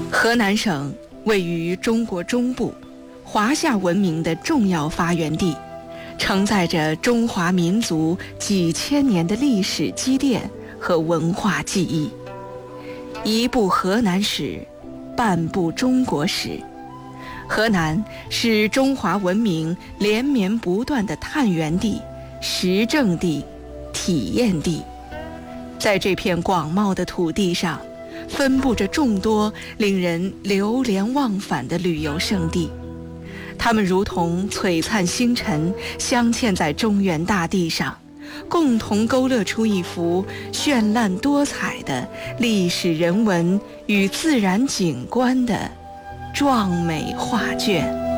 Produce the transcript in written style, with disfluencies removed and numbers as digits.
河南省位于中国中部，华夏文明的重要发源地，承载着中华民族几千年的历史积淀和文化记忆。一部河南史，半部中国史。河南是中华文明连绵不断的探源地、实证地、体验地。在这片广袤的土地上，分布着众多令人流连忘返的旅游胜地，它们如同璀璨星辰，镶嵌在中原大地上，共同勾勒出一幅绚烂多彩的历史人文与自然景观的壮美画卷。